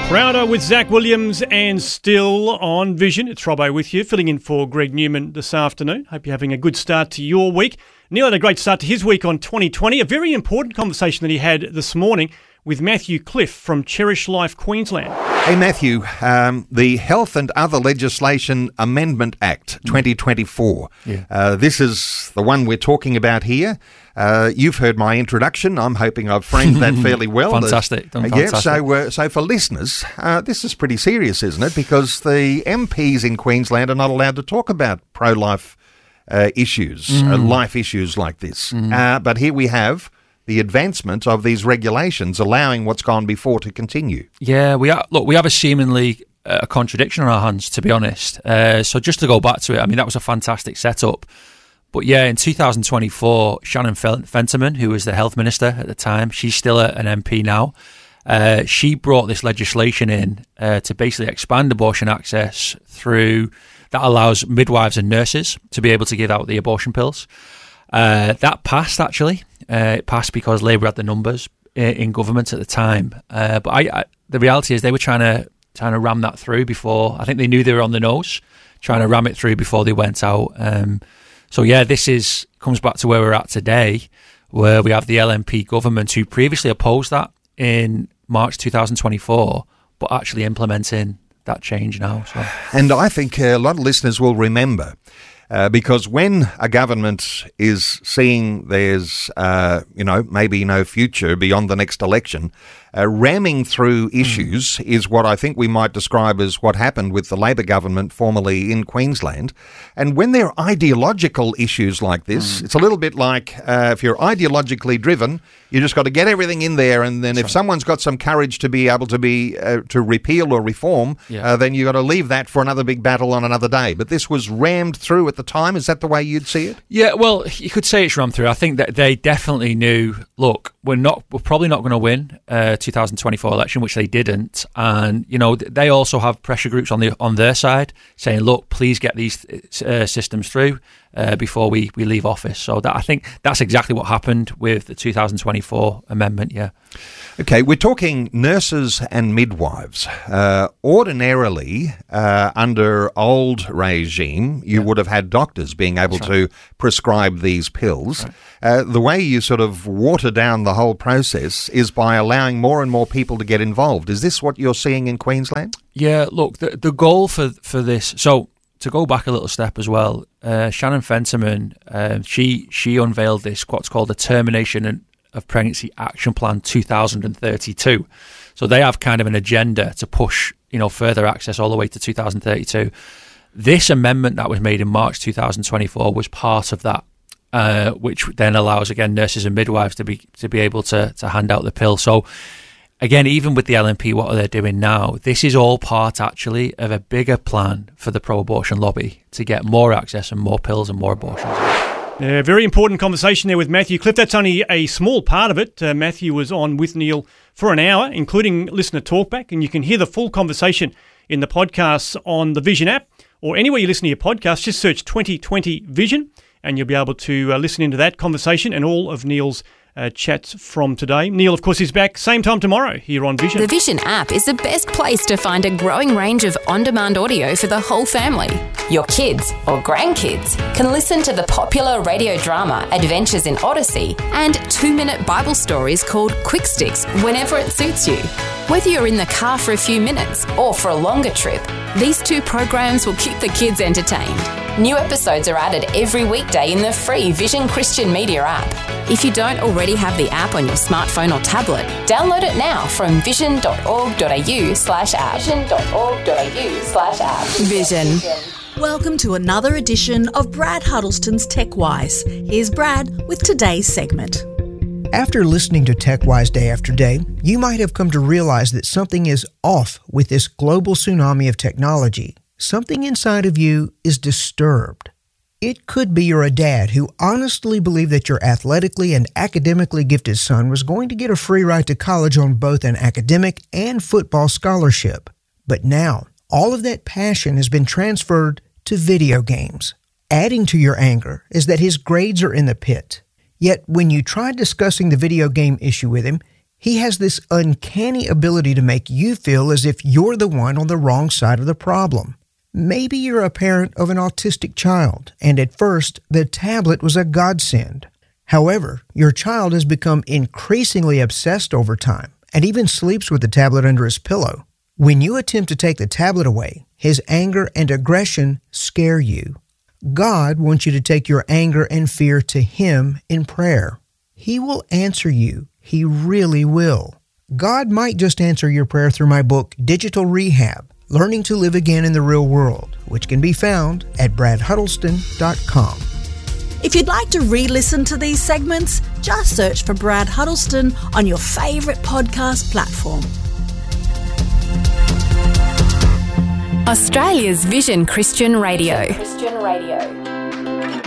Crowder with Zach Williams and still on Vision. It's Robbo with you, filling in for Greg Newman this afternoon. Hope you're having a good start to your week. Neil had a great start to his week on 2020. A very important conversation that he had this morning with Matthew Cliff from Cherish Life Queensland. Hey Matthew, the Health and Other Legislation Amendment Act 2024. This is the one we're talking about here. You've heard my introduction. I'm hoping I've framed that fairly well. Fantastic. Yeah, so for listeners, this is pretty serious, isn't it? Because the MPs in Queensland are not allowed to talk about pro-life issues, life issues like this. But here we have the advancement of these regulations allowing what's gone before to continue. Yeah, we have a seemingly a contradiction on our hands, to be honest. So just to go back to it, I mean, that was a fantastic setup. But yeah, in 2024, Shannon Fentiman, who was the health minister at the time, she's still an MP now. She brought this legislation in to basically expand abortion access through that allows midwives and nurses to be able to give out the abortion pills. That passed, actually. It passed because Labour had the numbers in government at the time. But the reality is they were trying to ram that through before. I think they knew they were on the nose, trying to ram it through before they went out. So yeah, this comes back to where we're at today, where we have the LNP government who previously opposed that in March 2024, but actually implementing that change now. So. And I think a lot of listeners will remember, because when a government is seeing there's, maybe no future beyond the next election, ramming through issues is what I think we might describe as what happened with the Labor government formerly in Queensland. And when there are ideological issues like this, it's a little bit like if you're ideologically driven, you just got to get everything in there, and then if someone's got some courage to be able to to repeal or reform, then you got to leave that for another big battle on another day. But this was rammed through at the time. Is that the way you'd see it? Yeah, well, you could say it's rammed through. I think that they definitely knew, look, we're probably not going to win 2024 election, which they didn't, and they also have pressure groups on their side saying, look, please get these systems through before we leave office. So I think that's exactly what happened with the 2024 amendment. Yeah. Okay, we're talking nurses and midwives. Ordinarily, under old regime, you would have had doctors being able to prescribe these pills. Right. The way you sort of water down the whole process is by allowing more and more people to get involved. Is this what you're seeing in Queensland? Yeah, look, the goal for this... So to go back a little step as well, Shannon Fentiman, she unveiled what's called the Termination of Pregnancy Action Plan 2032. So they have kind of an agenda to push, further access all the way to 2032. This amendment that was made in March 2024 was part of that, which then allows, again, nurses and midwives to be able to hand out the pill. So again, even with the LNP, what are they doing now? This is all part, actually, of a bigger plan for the pro-abortion lobby to get more access and more pills and more abortions. Yeah, very important conversation there with Matthew Cliff. That's only a small part of it. Matthew was on with Neil for an hour, including listener talkback, and you can hear the full conversation in the podcasts on the Vision app or anywhere you listen to your podcast. Just search 2020 Vision and you'll be able to listen into that conversation and all of Neil's chats from today. Neil, of course, is back same time tomorrow here on Vision. The Vision app is the best place to find a growing range of on-demand audio for the whole family. Your kids or grandkids can listen to the popular radio drama Adventures in Odyssey and 2-minute Bible stories called Quick Sticks whenever it suits you. Whether you're in the car for a few minutes or for a longer trip, these two programs will keep the kids entertained. New episodes are added every weekday in the free Vision Christian Media app. If you don't already have the app on your smartphone or tablet, download it now from vision.org.au/app. Vision.org.au/app. Vision. Welcome to another edition of Brad Huddleston's TechWise. Here's Brad with today's segment. After listening to TechWise day after day, you might have come to realize that something is off with this global tsunami of technology. Something inside of you is disturbed. It could be you're a dad who honestly believed that your athletically and academically gifted son was going to get a free ride to college on both an academic and football scholarship. But now, all of that passion has been transferred to video games. Adding to your anger is that his grades are in the pit. Yet, when you tried discussing the video game issue with him, He has this uncanny ability to make you feel as if you're the one on the wrong side of the problem. Maybe you're a parent of an autistic child, and at first, the tablet was a godsend. However, your child has become increasingly obsessed over time and even sleeps with the tablet under his pillow. When you attempt to take the tablet away, his anger and aggression scare you. God wants you to take your anger and fear to Him in prayer. He will answer you. He really will. God might just answer your prayer through my book, Digital Rehab, Learning to Live Again in the Real World, which can be found at bradhuddleston.com. If you'd like to re-listen to these segments, just search for Brad Huddleston on your favourite podcast platform. Australia's Vision Christian Radio.